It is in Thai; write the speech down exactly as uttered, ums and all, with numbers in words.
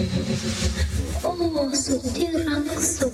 โอ้สุดที่รักสุ